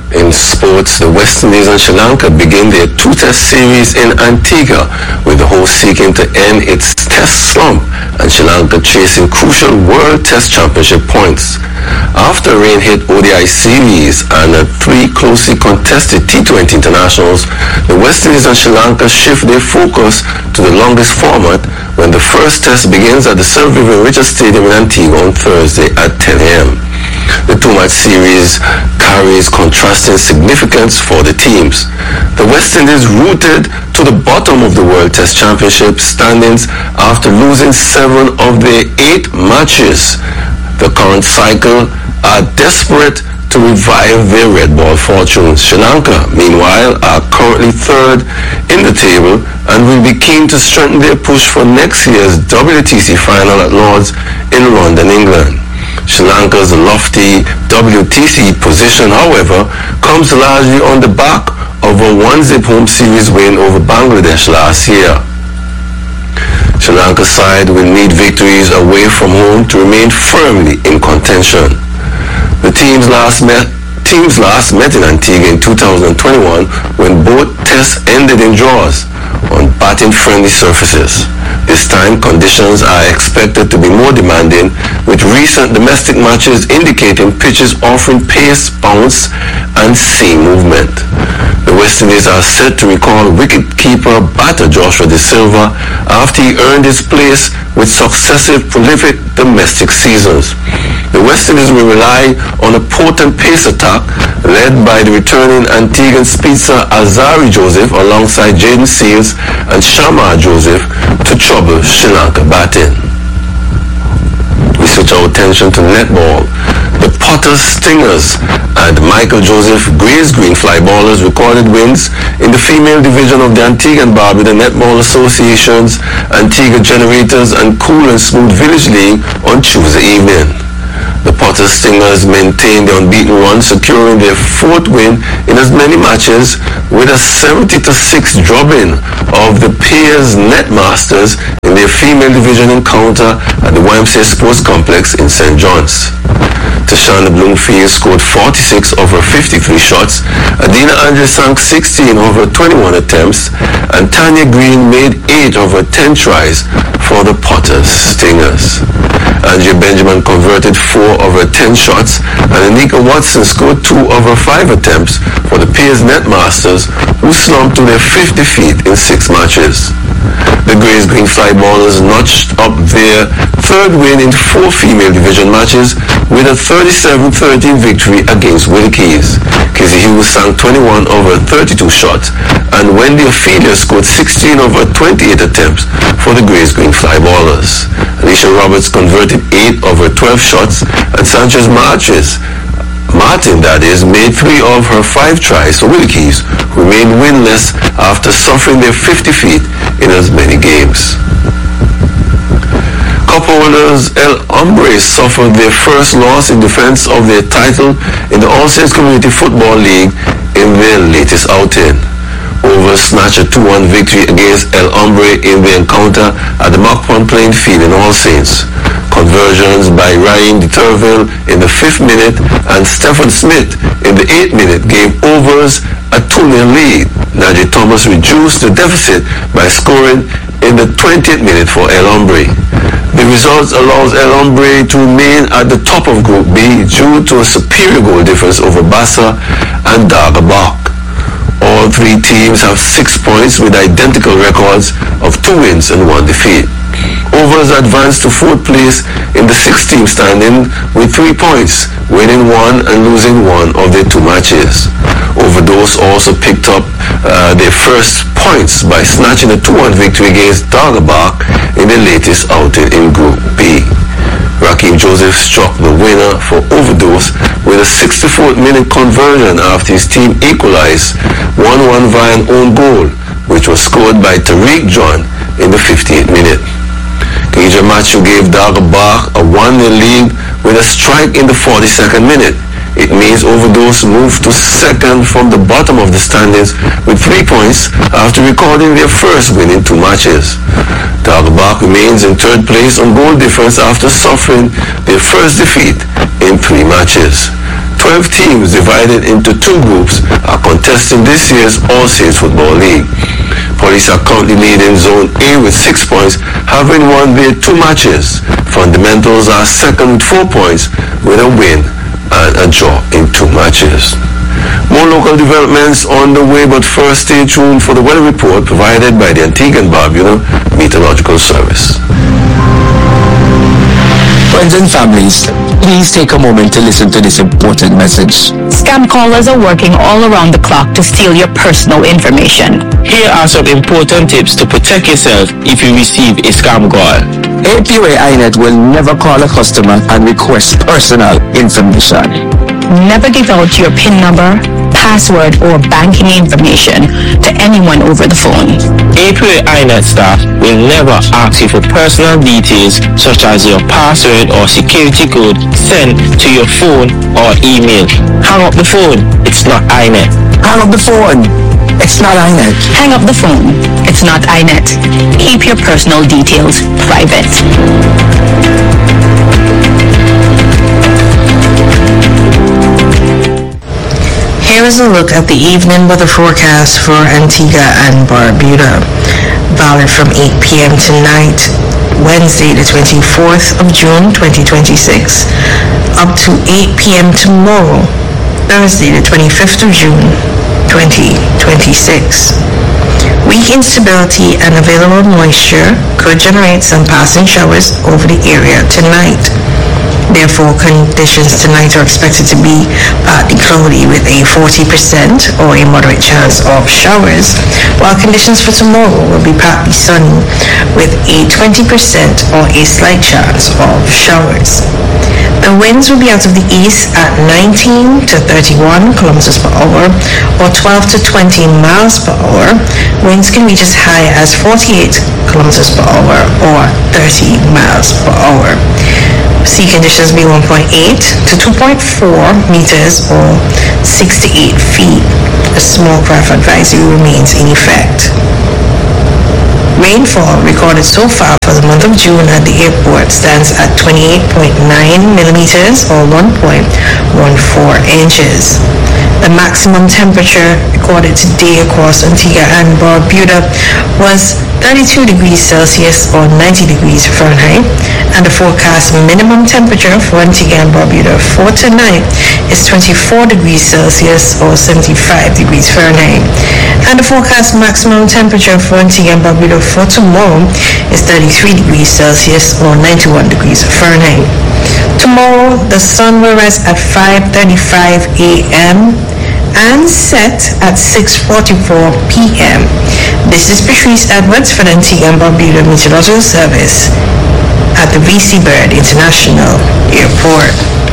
In sports, the West Indies and Sri Lanka begin their two-test series in Antigua, with the host seeking to end its test slump and Sri Lanka chasing crucial World Test Championship points. After a rain-hit ODI series and 3 closely contested T20 internationals, the West Indies and Sri Lanka shift their focus to the longest format when the first test begins at the Sir Vivian Richards Stadium in Antigua on Thursday at 10 a.m. The two-match series carries contrasting significance for the teams. The West Indies rooted to the bottom of the World Test Championship standings after losing 7 of their 8 matches. The current cycle are desperate to revive their red ball fortunes. Sri Lanka, meanwhile, are currently 3rd in the table and will be keen to strengthen their push for next year's WTC final at Lord's in London, England. Sri Lanka's lofty WTC position, however, comes largely on the back of a 1-0 home series win over Bangladesh last year. Sri Lanka's side will need victories away from home to remain firmly in contention. The teams last met in Antigua in 2021 when both tests ended in draws on batting-friendly surfaces. This time, conditions are expected to be more demanding, with recent domestic matches indicating pitches offering pace, bounce, and seam movement. The West Indies are set to recall wicket-keeper batter Joshua De Silva after he earned his place with successive prolific domestic seasons. The West Indies will rely on a potent pace attack led by the returning Antiguan speedster Azari Joseph alongside Jaden Seals and Shamar Joseph to trouble Sri Lanka batting. We switch our attention to netball. The Potters Stingers and Michael Joseph Grays Green Fly Ballers recorded wins in the female division of the Antigua and Barbuda Netball Association's Antigua Generators and Cool and Smooth Village League on Tuesday evening. The Potters Stingers maintained the unbeaten run, securing their 4th win in as many matches with a 70-6 drubbing of the Peers Netmasters in their female division encounter at the YMCA Sports Complex in St. John's. Tashana Bloomfield scored 46 over 53 shots, Adina Andre sank 16 over 21 attempts, and Tanya Green made 8 over 10 tries for the Potters Stingers. Angie Benjamin converted 4 over 10 shots, and Anika Watson scored 2 over 5 attempts for the Peers Netmasters, who slumped to their 5th defeat in 6 matches. The Grays Green Fly Ballers notched up their 3rd win in 4 female division matches with a 37-13 victory against Willikies. Kizzy Hughes sank 21 over 32 shots, and Wendy Ophelia scored 16 over 28 attempts for the Grays Green Fly Ballers. Alicia Roberts converted 8 over 12 shots, and Sanchez Martin, made 3 of her 5 tries for Willikies, who remained winless after suffering their 5th defeat in as many games. Cup holders El Hombres suffered their first loss in defense of their title in the All Saints Community Football League in their latest outing. Overs snatched a 2-1 victory against El Hombre in the encounter at the Mockpond playing field in All Saints. Conversions by Ryan DeTurville in the 5th minute and Stephen Smith in the 8th minute gave Overs a 2-0 lead. Najee Thomas reduced the deficit by scoring in the 20th minute for El Hombre. The results allows El Hombre to remain at the top of Group B due to a superior goal difference over Bassa and Dagobah. All 3 teams have 6 points with identical records of 2 wins and 1 defeat. Overs advanced to 4th place in the 6th team standing with 3 points, winning 1 and losing 1 of their 2 matches. Overdose also picked up their first points by snatching a 2-1 victory against Dagobah in their latest outing in Group B. Raheem Joseph struck the winner for Overdose with a 64th minute conversion after his team equalized 1-1 via an own goal, which was scored by Tariq John in the 58th minute. Keija Machu gave Dagobah a 1-0 lead with a strike in the 42nd minute. It means Overdose moved to 2nd from the bottom of the standings with 3 points after recording their first win in 2 matches. Dagobah remains in 3rd place on goal difference after suffering their first defeat in 3 matches. 12 teams divided into two groups are contesting this year's All Saints Football League. Police are currently leading Zone A with 6 points, having won their 2 matches. Fundamentals are second with 4 points, with a win and a draw in 2 matches. More local developments on the way, but first stay tuned for the weather report provided by the Antigua and Barbuda Meteorological Service. Friends and families, please take a moment to listen to this important message. Scam callers are working all around the clock to steal your personal information. Here are some important tips to protect yourself if you receive a scam call. APOA INET will never call a customer and request personal information. Never give out your PIN number, password, or banking information to anyone over the phone. APOA INET staff will never ask you for personal details such as your password or security code sent to your phone or email. Hang up the phone, it's not INET. Hang up the phone, it's not INET. Hang up the phone, it's not INET. Keep your personal details private. Here is a look at the evening weather forecast for Antigua and Barbuda. Valid from 8 p.m. tonight, Wednesday the 24th of June 2026, up to 8 p.m. tomorrow, Thursday the 25th of June 2026. Weak instability and available moisture could generate some passing showers over the area tonight. Therefore, conditions tonight are expected to be partly cloudy with a 40% or a moderate chance of showers, while conditions for tomorrow will be partly sunny with a 20% or a slight chance of showers. The winds will be out of the east at 19 to 31 kilometers per hour or 12 to 20 miles per hour. Winds can reach as high as 48 kilometers per hour or 30 miles per hour. Sea conditions be 1.8 to 2.4 meters or 6 to 8 feet. A small craft advisory remains in effect. Rainfall recorded so far for the month of June at the airport stands at 28.9 millimeters or 1.14 inches. The maximum temperature recorded today across Antigua and Barbuda was 32 degrees Celsius or 90 degrees Fahrenheit, and the forecast minimum temperature for Antigua and Barbuda for tonight is 24 degrees Celsius or 75 degrees Fahrenheit, and the forecast maximum temperature for Antigua and Barbuda for tomorrow is 33 degrees Celsius or 91 degrees Fahrenheit. Tomorrow, the sun will rise at 5:35 a.m. and set at 6:44 p.m. This is Patrice Edwards for the Antigua and Barbuda Meteorological Service at the VC Bird International Airport.